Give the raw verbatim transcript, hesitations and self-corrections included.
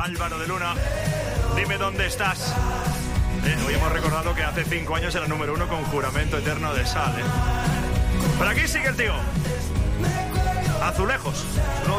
Álvaro de Luna, dime dónde estás. Eh, hoy hemos recordado que hace cinco años era número uno con Juramento Eterno de Sal. ¿eh? Por aquí sigue el tío. Azulejos.